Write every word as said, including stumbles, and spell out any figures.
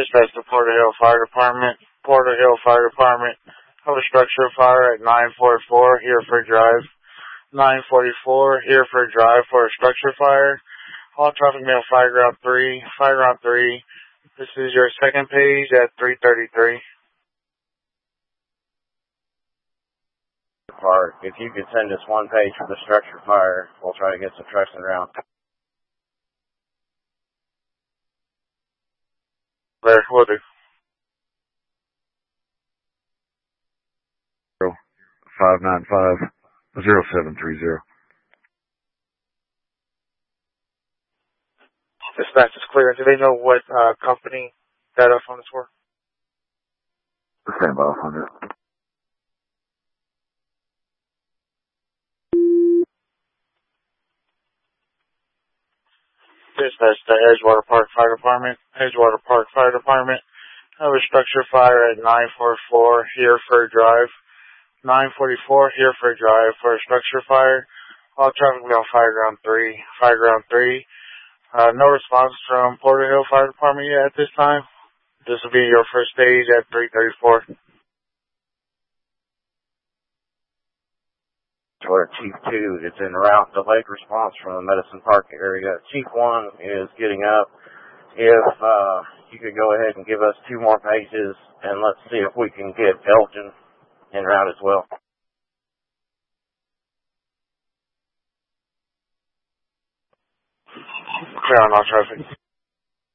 Dispatch to Porter Hill Fire Department. Porter Hill Fire Department. Have a structure fire at nine forty-four Hereford Drive. nine forty-four Hereford Drive for a structure fire. All traffic mail Fire Ground three. Fire Ground three. This is your second page at three thirty-three. Park. If you could send us one page for the structure fire, we'll try to get some trucks around. There, will do. five nine five, zero seven three zero. Dispatch is clear. Do they know what uh, company that uh, phone is for? Stand by one hundred. Dispatch to Edgewater Park Fire Department. Edgewater Park Fire Department. Have a structure fire at nine forty-four Hereford Drive. nine forty-four Hereford Drive for a structure fire. All traffic will be on Fire Ground three. Fire Ground three. Uh, no response from Porter Hill Fire Department yet at this time. This will be your first stage at three thirty-four. Or Chief two, it's en route. Delayed response from the Medicine Park area. Chief one is getting up. If uh, you could go ahead and give us two more pages, and let's see if we can get Elgin en route as well. Clear on all traffic.